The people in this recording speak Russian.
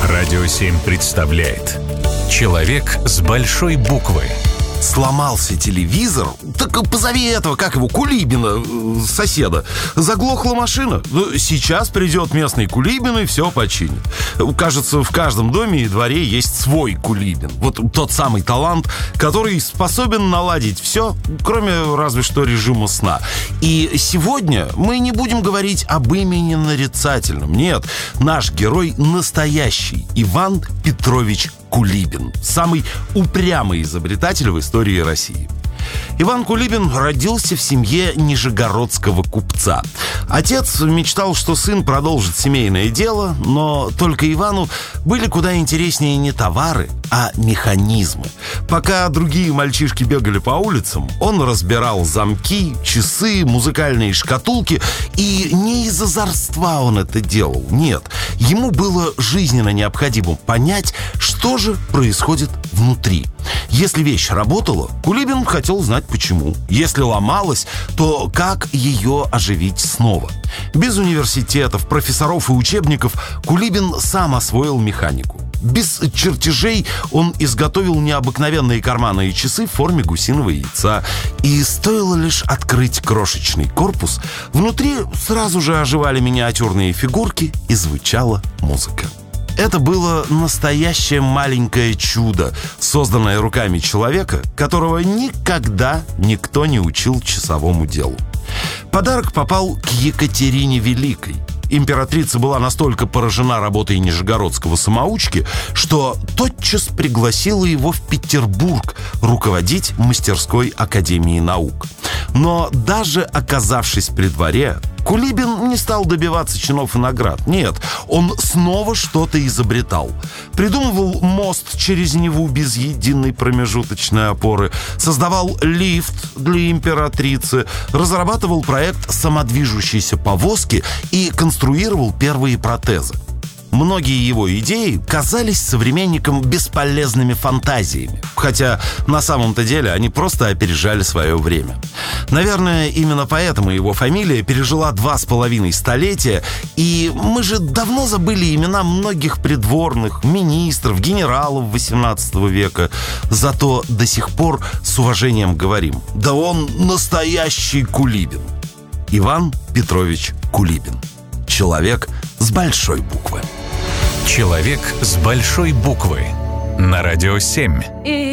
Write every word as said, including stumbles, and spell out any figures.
Радио семь представляет «Человек с большой буквы». Сломался телевизор? Так позови этого, как его, Кулибина, соседа. Заглохла машина? Ну, сейчас придет местный Кулибин и все починит. Кажется, в каждом доме и дворе есть свой Кулибин. Вот тот самый талант, который способен наладить все, кроме разве что режима сна. И сегодня мы не будем говорить об имени нарицательном. Нет, наш герой настоящий Иван Петрович Кулибин, самый упрямый изобретатель в истории России. Иван Кулибин родился в семье нижегородского купца. Отец мечтал, что сын продолжит семейное дело, но только Ивану были куда интереснее не товары, а механизмы. Пока другие мальчишки бегали по улицам, он разбирал замки, часы, музыкальные шкатулки. И не из озорства он это делал, нет. Ему было жизненно необходимо понять, что же происходит внутри. Если вещь работала, Кулибин хотел знать почему. Если ломалась, то как ее оживить снова. Без университетов, профессоров и учебников Кулибин сам освоил механику. Без чертежей он изготовил необыкновенные карманные часы в форме гусиного яйца. И стоило лишь открыть крошечный корпус, внутри сразу же оживали миниатюрные фигурки и звучала музыка. Это было настоящее маленькое чудо, созданное руками человека, которого никогда никто не учил часовому делу. Подарок попал к Екатерине Великой. Императрица была настолько поражена работой нижегородского самоучки, что тотчас пригласила его в Петербург руководить мастерской академии наук. Но даже оказавшись при дворе, Кулибин не стал добиваться чинов и наград. Нет, он снова что-то изобретал. Придумывал мост через Неву без единой промежуточной опоры, создавал лифт для императрицы, разрабатывал проект самодвижущейся повозки и конструировал первые протезы. Многие его идеи казались современникам бесполезными фантазиями, хотя на самом-то деле они просто опережали свое время. Наверное, именно поэтому его фамилия пережила два с половиной столетия, и мы же давно забыли имена многих придворных, министров, генералов восемнадцатого века. Зато до сих пор с уважением говорим: да он настоящий Кулибин. Иван Петрович Кулибин. Человек с большой буквы. «Человек с большой буквы» на Радио семь.